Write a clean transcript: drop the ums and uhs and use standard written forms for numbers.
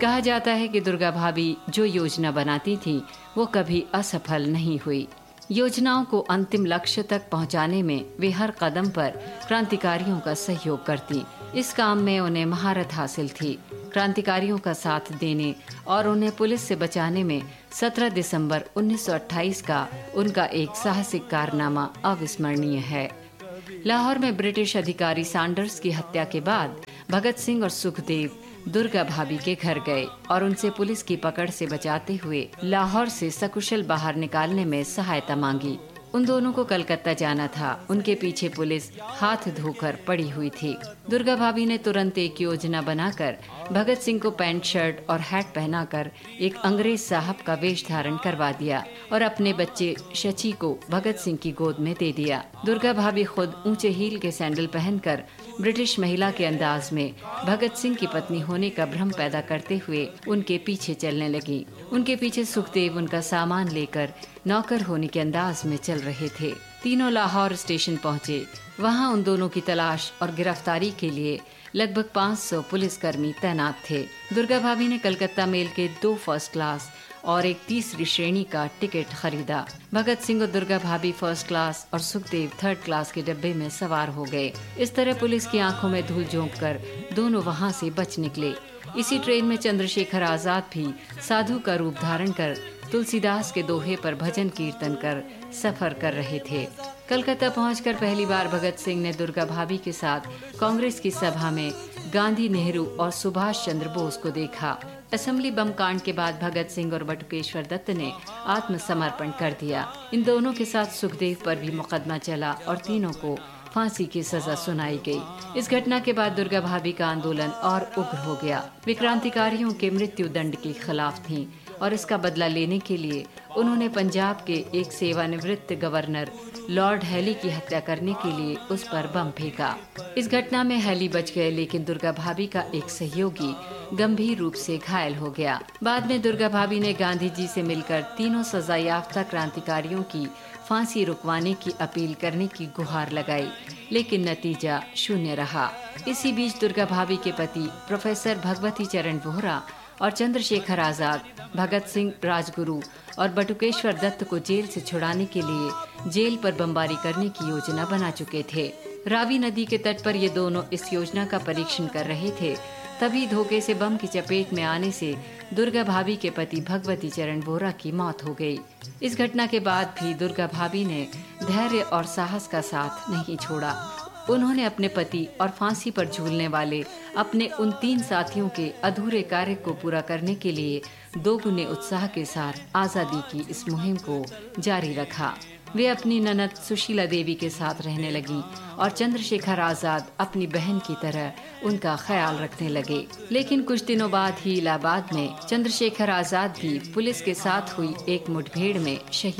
कहा जाता है कि दुर्गा भाभी जो योजना बनाती थी वो कभी असफल नहीं हुई। योजनाओं को अंतिम लक्ष्य तक पहुंचाने में वे हर कदम पर क्रांतिकारियों का सहयोग करती। इस काम में उन्हें महारत हासिल थी। क्रांतिकारियों का साथ देने और उन्हें पुलिस से बचाने में 17 दिसंबर 1928 का उनका एक साहसिक कारनामा अविस्मरणीय है। लाहौर में ब्रिटिश अधिकारी सैंडर्स की हत्या के बाद भगत सिंह और सुखदेव दुर्गा भाभी के घर गए और उनसे पुलिस की पकड़ से बचाते हुए लाहौर से सकुशल बाहर निकालने में सहायता मांगी। उन दोनों को कलकत्ता जाना था। उनके पीछे पुलिस हाथ धोकर पड़ी हुई थी। दुर्गा भाभी ने तुरंत एक योजना बनाकर भगत सिंह को पैंट शर्ट और हैट पहनाकर एक अंग्रेज साहब का वेश धारण करवा दिया और अपने बच्चे शची को भगत सिंह की गोद में दे दिया। दुर्गा भाभी खुद ऊंचे हील के सैंडल पहनकर ब्रिटिश महिला के अंदाज में भगत सिंह की पत्नी होने का भ्रम पैदा करते हुए उनके पीछे चलने लगी। उनके पीछे सुखदेव उनका सामान लेकर नौकर होने के अंदाज में चल रहे थे। तीनों लाहौर स्टेशन पहुंचे। वहां उन दोनों की तलाश और गिरफ्तारी के लिए लगभग 500 पुलिसकर्मी तैनात थे। दुर्गा भाभी ने कलकत्ता मेल के 2 फर्स्ट क्लास और एक तीसरी श्रेणी का टिकट खरीदा। भगत सिंह और दुर्गा भाभी फर्स्ट क्लास और सुखदेव 3rd क्लास के डब्बे में सवार हो गए। इस तरह पुलिस की आंखों में धूल झोंककर दोनों वहां से बच निकले। इसी ट्रेन में चंद्रशेखर आजाद भी साधु का रूप धारण कर तुलसीदास के दोहे पर भजन कीर्तन कर सफर कर रहे थे। कलकत्ता पहुंचकर पहली बार भगत सिंह ने दुर्गा भाभी के साथ कांग्रेस की सभा में गांधी, नेहरू और सुभाष चंद्र बोस को देखा। असेंबली बम कांड के बाद भगत सिंह और बटुकेश्वर दत्त ने आत्मसमर्पण कर दिया। इन दोनों के साथ सुखदेव पर भी मुकदमा चला और तीनों को फांसी की सजा सुनाई गई। इस घटना के बाद दुर्गा भाभी का आंदोलन और उग्र हो गया। वे क्रांतिकारियों के मृत्यु दंड के खिलाफ थीं और इसका बदला लेने के लिए उन्होंने पंजाब के एक सेवानिवृत्त गवर्नर लॉर्ड हैली की हत्या करने के लिए उस पर बम फेंका। इस घटना में हैली बच गए, लेकिन दुर्गा भाभी का एक सहयोगी गंभीर रूप से घायल हो गया। बाद में दुर्गा भाभी ने गांधी जी से मिलकर तीनों सजायाफ्ता क्रांतिकारियों की फांसी रुकवाने की अपील करने की गुहार लगाई, लेकिन नतीजा शून्य रहा। इसी बीच दुर्गा भाभी के पति प्रोफेसर भगवती चरण वोहरा और चंद्रशेखर आजाद भगत सिंह, राजगुरु और बटुकेश्वर दत्त को जेल से छुड़ाने के लिए जेल पर बमबारी करने की योजना बना चुके थे। रावी नदी के तट पर ये दोनों इस योजना का परीक्षण कर रहे थे। तभी धोखे से बम की चपेट में आने से दुर्गा भाभी के पति भगवती चरण वोहरा की मौत हो गई। इस घटना के बाद भी दुर्गा भाभी ने धैर्य और साहस का साथ नहीं छोड़ा। उन्होंने अपने पति और फांसी पर झूलने वाले अपने उन 3 साथियों के अधूरे कार्य को पूरा करने के लिए दोगुने उत्साह के साथ आजादी की इस मुहिम को जारी रखा। वे अपनी ननद सुशीला देवी के साथ रहने लगी और चंद्रशेखर आजाद अपनी बहन की तरह उनका ख्याल रखने लगे। लेकिन कुछ दिनों बाद ही इलाहाबाद में चंद्रशेखर आजाद भी पुलिस के साथ हुई एक मुठभेड़ में शहीद